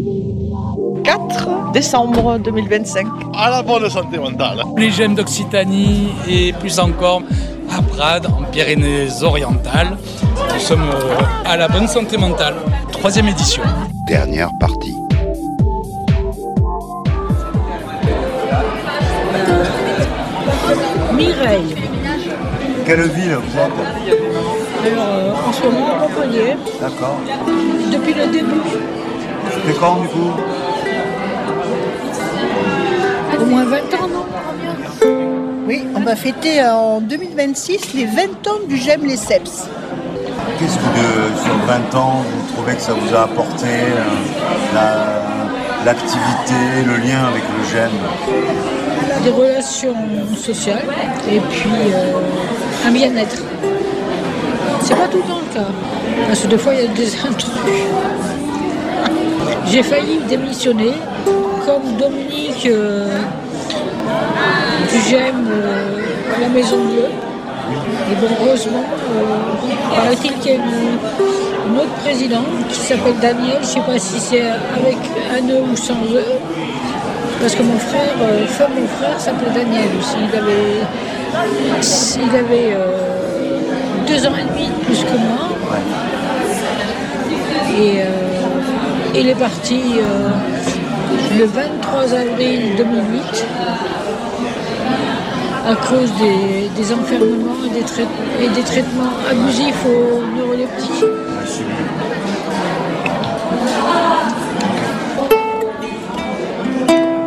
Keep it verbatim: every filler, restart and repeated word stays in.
quatre décembre deux mille vingt-cinq. À la bonne santé mentale. Les Gemmes d'Occitanie et plus encore à Prades, en Pyrénées-Orientales. Nous sommes à la bonne santé mentale. Troisième édition. Dernière partie. Mireille. Quelle ville vous êtes? Alors, euh, en ce moment, à Montpellier. D'accord. Depuis le début. C'était quand du coup? Au moins vingt ans, non? Oui, on va fêter en deux mille vingt-six les vingt ans du Gemme les Seps. Qu'est-ce que de, sur vingt ans, vous trouvez que ça vous a apporté euh, la, l'activité, le lien avec le Gemme? Des relations sociales et puis euh, un bien-être. C'est pas tout le temps le cas. Parce que des fois, il y a des intrus. J'ai failli démissionner, comme Dominique euh, du Gemme euh, à la Maison Bleue. Et bon, heureusement, euh, paraît-il qu'il y a une, une autre présidente qui s'appelle Daniel. Je ne sais pas si c'est avec un E ou sans E. Parce que mon frère, euh, enfin, mon frère s'appelait Daniel aussi. Il avait, il avait euh, deux ans et demi de plus que moi. Et euh, il est parti euh, le vingt-trois avril deux mille huit à cause des, des enfermements et des, trai- et des traitements abusifs aux neuroleptiques.